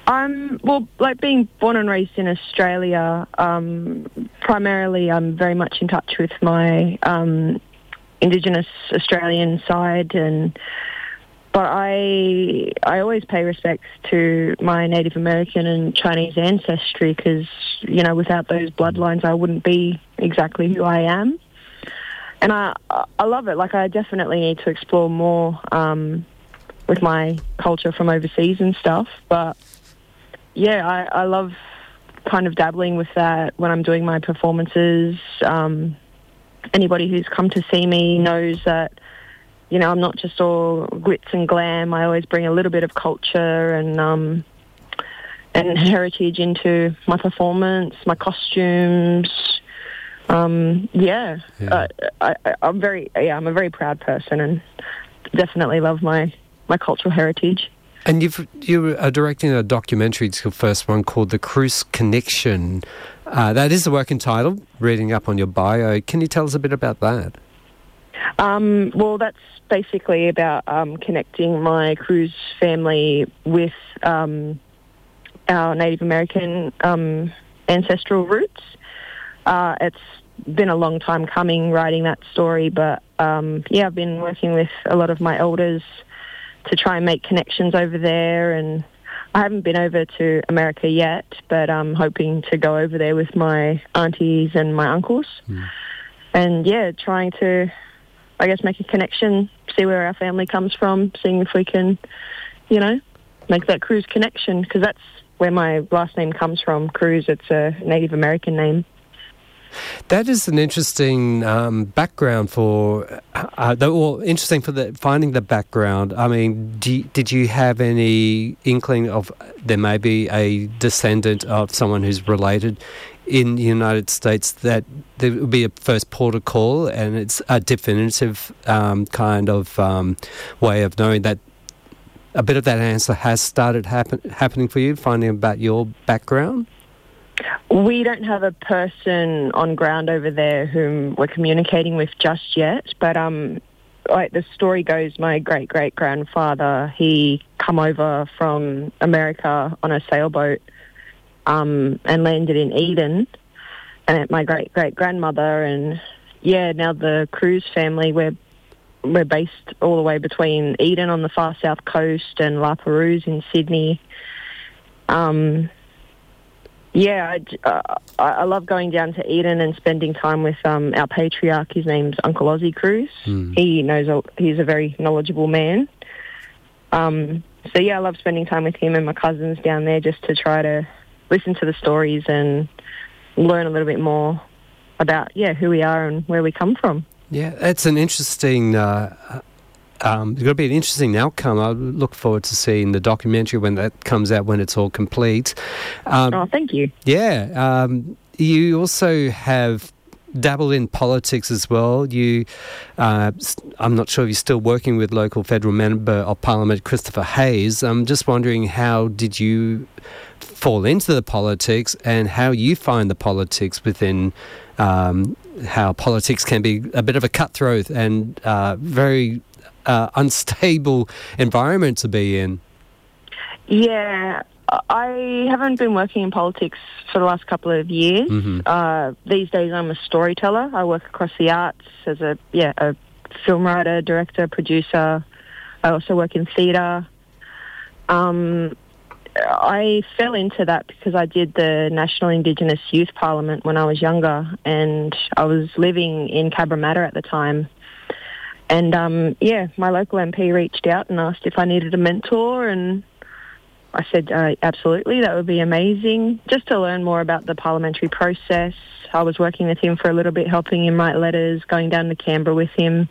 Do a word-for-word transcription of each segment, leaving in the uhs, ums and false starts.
I'm, well, like being born and raised in Australia, um, primarily I'm very much in touch with my um, Indigenous Australian side, and but I I always pay respects to my Native American and Chinese ancestry because, you know, without those bloodlines I wouldn't be exactly who I am. And I I love it. Like, I definitely need to explore more um, with my culture from overseas and stuff, but yeah, I, I love kind of dabbling with that when I'm doing my performances. Um, anybody who's come to see me knows that, you know, I'm not just all glitz and glam. I always bring a little bit of culture and um, and heritage into my performance, my costumes. Um, yeah, yeah. I, I, I'm very, yeah, I'm a very proud person and definitely love my, my cultural heritage. And you've, you are directing a documentary, it's your first one, called The Cruise Connection. Uh, that is the working title, reading up on your bio. Can you tell us a bit about that? Um, well, that's basically about um, connecting my cruise family with um, our Native American um, ancestral roots. Uh, it's been a long time coming, writing that story, but um, yeah, I've been working with a lot of my elders to try and make connections over there, and I haven't been over to America yet, but I'm hoping to go over there with my aunties and my uncles. Mm. And yeah, trying to, I guess, make a connection, see where our family comes from, seeing if we can, you know, make that cruise connection, because that's where my last name comes from, Cruise. It's a Native American name. That is an interesting um, background for, uh, the, well, interesting for the finding the background. I mean, do you, did you have any inkling of there may be a descendant of someone who's related in the United States that there would be a first port of call, and it's a definitive um, kind of um, way of knowing that a bit of that answer has started happen, happening for you, finding about your background? We don't have a person on ground over there whom we're communicating with just yet, but um, like the story goes, my great-great-grandfather, he come over from America on a sailboat um, and landed in Eden, and my great-great-grandmother, and yeah, now the Cruise family, we're we're based all the way between Eden on the far south coast and La Perouse in Sydney. Um. Yeah, I, uh, I love going down to Eden and spending time with um, our patriarch. His name's Uncle Ozzie Cruise. Mm. He knows a, he's a very knowledgeable man. Um, so yeah, I love spending time with him and my cousins down there just to try to listen to the stories and learn a little bit more about yeah who we are and where we come from. Yeah, it's an interesting. Uh, Um, it's going to be an interesting outcome. I look forward to seeing the documentary when that comes out, when it's all complete. Um, oh, thank you. Yeah. Um, you also have dabbled in politics as well. You, uh, I'm not sure if you're still working with local federal member of Parliament, Christopher Hayes. I'm just wondering, how did you fall into the politics and how you find the politics within um, how politics can be a bit of a cutthroat and uh, very... Uh, unstable environment to be in. Yeah, I haven't been working in politics for the last couple of years. Mm-hmm. Uh, these days I'm a storyteller. I work across the arts as a yeah a film writer, director, producer. I also work in theatre. Um, I fell into that because I did the National Indigenous Youth Parliament when I was younger, and I was living in Cabramatta at the time. And, um, yeah, my local M P reached out and asked if I needed a mentor, and I said, uh, absolutely, that would be amazing, just to learn more about the parliamentary process. I was working with him for a little bit, helping him write letters, going down to Canberra with him.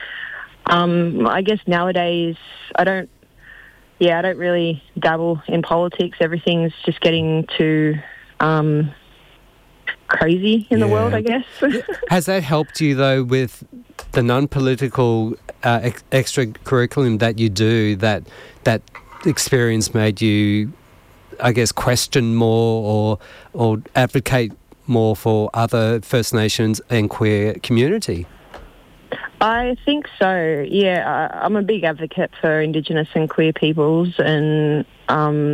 Um, I guess nowadays I don't, yeah, I don't really dabble in politics. Everything's just getting too... Um, crazy in yeah. the world, I guess. Has that helped you, though, with the non-political uh, ex- extra curriculum that you do, that that experience made you, I guess, question more or or advocate more for other First Nations and queer community? I think so, yeah. I, I'm a big advocate for Indigenous and queer peoples, and um,